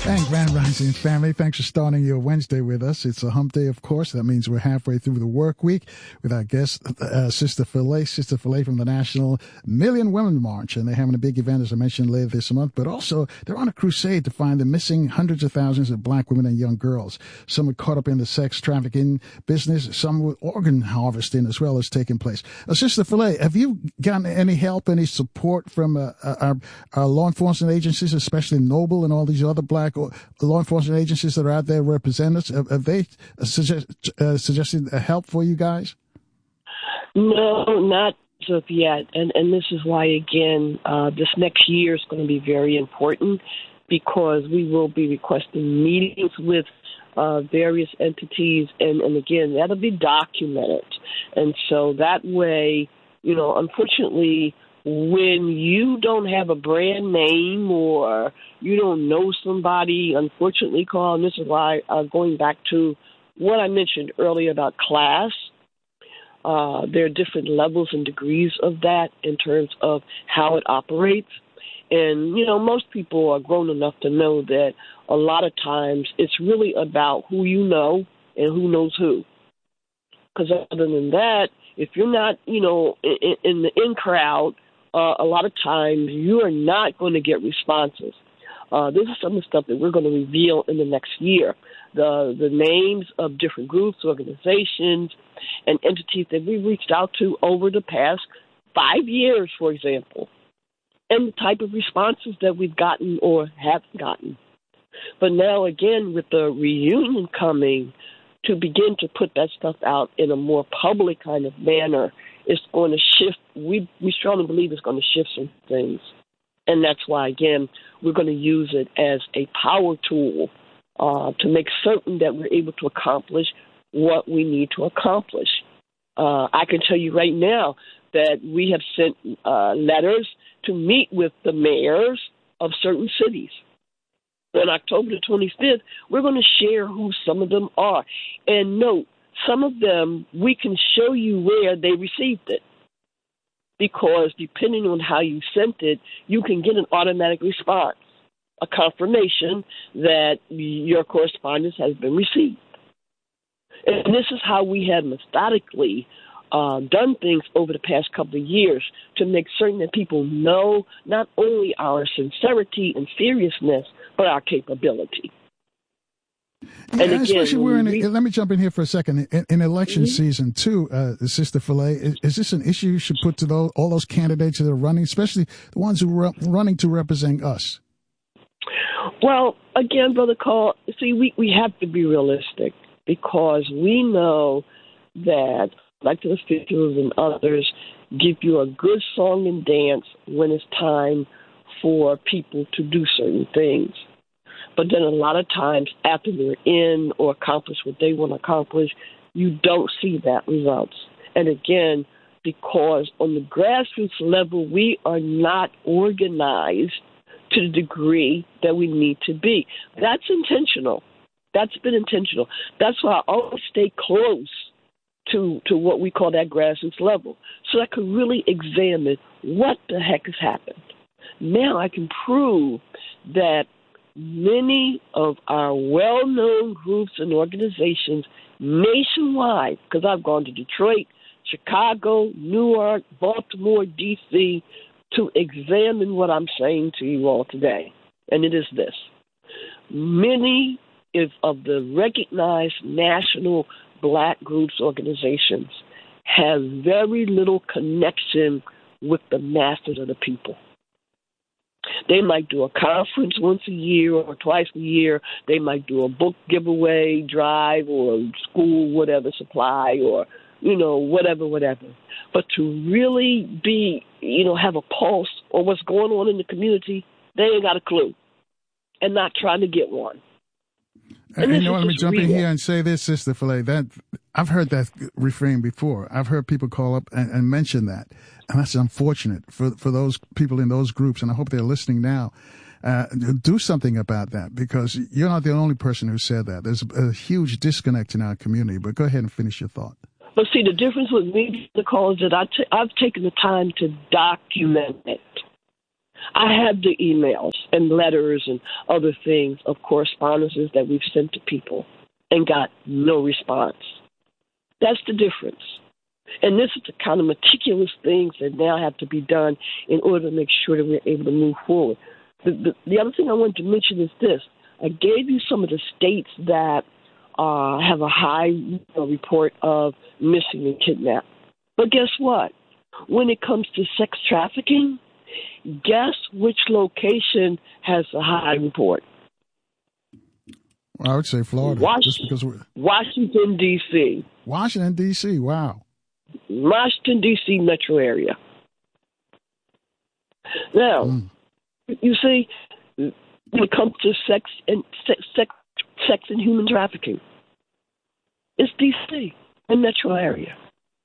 And Grand Rising family, thanks for starting your Wednesday with us. It's a hump day, of course. That means we're halfway through the work week with our guest, Sister Philae from the National Million Women March. And they're having a big event, as I mentioned, later this month. But also, they're on a crusade to find the missing hundreds of thousands of black women and young girls. Some are caught up in the sex trafficking business. Some with organ harvesting as well as taking place. Sister Philae, have you gotten any help, any support from our law enforcement agencies, especially Noble and all these other black law enforcement agencies that are out there representing us? Have they suggested help for you guys? No, not as of yet. And this is why, again, this next year is going to be very important, because we will be requesting meetings with various entities. And again, that'll be documented. And so that way, unfortunately, when you don't have a brand name or you don't know somebody, unfortunately, Carl, and this is why going back to what I mentioned earlier about class, there are different levels and degrees of that in terms of how it operates. And, most people are grown enough to know that a lot of times it's really about who you know and who knows who. Because other than that, if you're not, in the in crowd, a lot of times you are not going to get responses. This is some of the stuff that we're going to reveal in the next year. The names of different groups, organizations, and entities that we've reached out to over the past 5 years, for example, and the type of responses that we've gotten or have gotten. But now, again, with the reunion coming, to begin to put that stuff out in a more public kind of manner, it's going to shift. We strongly believe it's going to shift some things. And that's why, again, we're going to use it as a power tool to make certain that we're able to accomplish what we need to accomplish. I can tell you right now that we have sent letters to meet with the mayors of certain cities. On October the 25th, we're going to share who some of them are. And note, some of them, we can show you where they received it. Because depending on how you sent it, you can get an automatic response, a confirmation that your correspondence has been received. And this is how we have methodically done things over the past couple of years to make certain that people know not only our sincerity and seriousness, but our capability. Yeah, and again, especially let me jump in here for a second. In election season too, Sister Philae, is this an issue you should put to all those candidates that are running, especially the ones who are running to represent us? Well, again, Brother Carl, see, we have to be realistic, because we know that elected officials and others give you a good song and dance when it's time for people to do certain things. But then a lot of times after they're in or accomplish what they want to accomplish, you don't see that results. And again, because on the grassroots level, we are not organized to the degree that we need to be. That's intentional. That's been intentional. That's why I always stay close to what we call that grassroots level, so I can really examine what the heck has happened. Now I can prove that many of our well-known groups and organizations nationwide, because I've gone to Detroit, Chicago, Newark, Baltimore, D.C., to examine what I'm saying to you all today. And it is this. Many of the recognized national black groups, organizations, have very little connection with the masses of the people. They might do a conference once a year or twice a year. They might do a book giveaway drive or school whatever supply or, whatever. But to really be, have a pulse on what's going on in the community, they ain't got a clue and not trying to get one. And let me jump in here and say this, Sister Philae, that I've heard that refrain before. I've heard people call up and mention that. And that's unfortunate for those people in those groups. And I hope they're listening now. Do something about that, because you're not the only person who said that. There's a huge disconnect in our community. But go ahead and finish your thought. But see, the difference with me, Nicole, is that I've taken the time to document it. I have the emails and letters and other things of correspondences that we've sent to people and got no response. That's the difference. And this is the kind of meticulous things that now have to be done in order to make sure that we're able to move forward. The other thing I wanted to mention is this. I gave you some of the states that have a high report of missing and kidnapped. But guess what? When it comes to sex trafficking, guess which location has a high report? I would say Florida. Washington, D.C. Washington, D.C., wow. Washington, D.C. metro area. Now, you see, when it comes to sex and human trafficking, it's D.C. and metro area.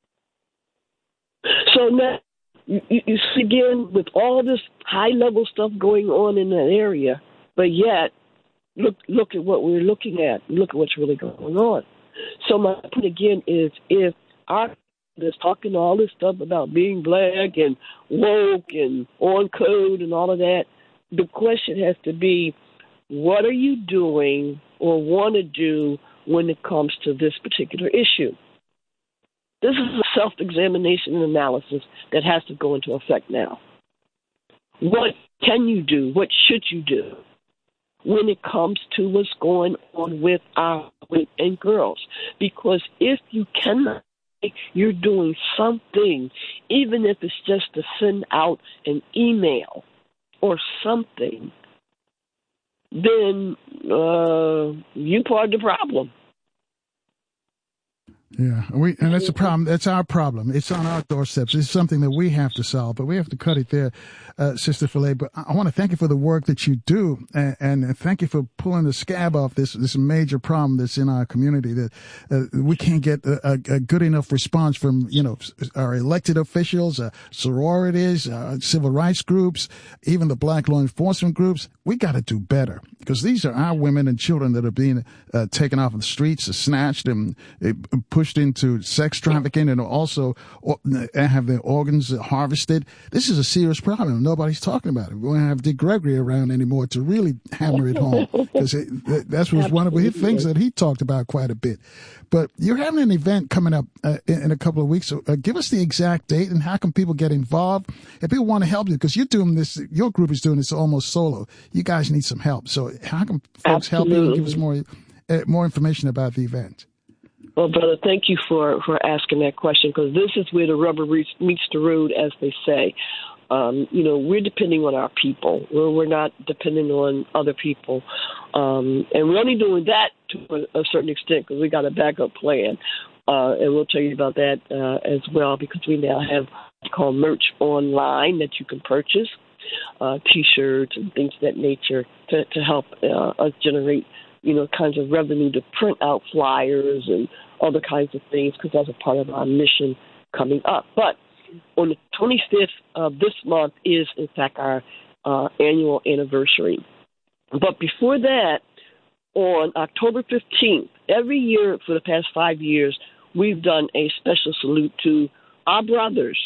So now, you see again with all this high-level stuff going on in that area, but yet look at what we're looking at. Look at what's really going on. So my point again is, if our that's talking all this stuff about being black and woke and on code and all of that, the question has to be, what are you doing or want to do when it comes to this particular issue? This is a self-examination and analysis that has to go into effect now. What can you do? What should you do when it comes to what's going on with our women and girls? Because if you cannot, you're doing something, even if it's just to send out an email or something, then you part of the problem. Yeah, and that's a problem. That's our problem. It's on our doorsteps. It's something that we have to solve, but we have to cut it there, Sister Fillet. But I want to thank you for the work that you do, and thank you for pulling the scab off this major problem that's in our community. That we can't get a good enough response from our elected officials, sororities, civil rights groups, even the Black law enforcement groups. We got to do better, because these are our women and children that are being taken off of the streets, snatched and pushed into sex trafficking, and also have their organs harvested. This is a serious problem. Nobody's talking about it. We don't have Dick Gregory around anymore to really hammer it home, because that was one of his things that he talked about quite a bit. But you're having an event coming up in a couple of weeks. So give us the exact date, and how can people get involved? If people want to help you, because you're doing this, your group is doing this almost solo. You guys need some help. So how can folks help you? Give us more information about the event. Well, brother, thank you for asking that question, because this is where the rubber meets the road, as they say. We're depending on our people. We're not depending on other people. And we're only doing that to a certain extent because we got a backup plan. And we'll tell you about that as well, because we now have what's called merch online that you can purchase, T-shirts and things of that nature to help us generate kinds of revenue to print out flyers and other kinds of things, because that's a part of our mission coming up. But on the 25th of this month is, in fact, our annual anniversary. But before that, on October 15th, every year for the past 5 years, we've done a special salute to our brothers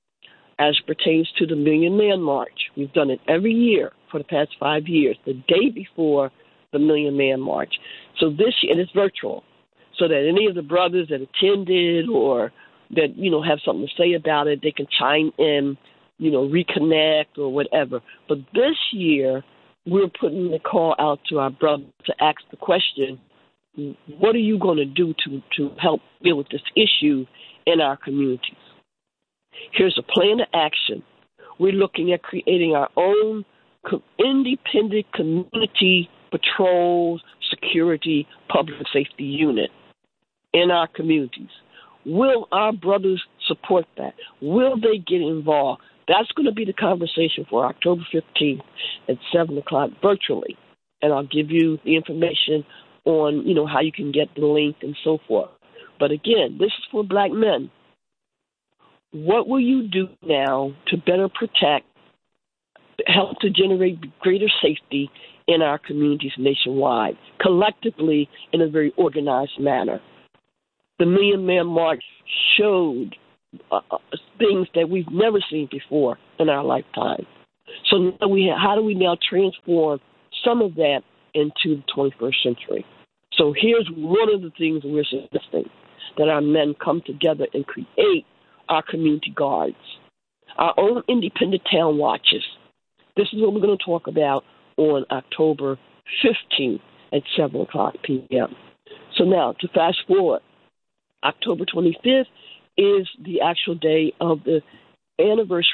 as pertains to the Million Man March. We've done it every year for the past 5 years, the day before the Million Man March. So this year, and it's virtual, so that any of the brothers that attended or that, have something to say about it, they can chime in, reconnect or whatever. But this year, we're putting the call out to our brothers to ask the question, what are you going to do to help deal with this issue in our communities? Here's a plan of action. We're looking at creating our own independent community patrol, security, public safety unit in our communities. Will our brothers support that? Will they get involved? That's going to be the conversation for October 15th at 7 o'clock virtually. And I'll give you the information on, how you can get the link and so forth. But again, this is for Black men. What will you do now to better protect, help to generate greater safety in our communities nationwide, collectively in a very organized manner? The Million Man March showed things that we've never seen before in our lifetime. So now how do we now transform some of that into the 21st century? So here's one of the things we're suggesting, that our men come together and create our community guards, our own independent town watches. This is what we're going to talk about on October 15th at 7 o'clock p.m. So now, to fast forward, October 25th is the actual day of the anniversary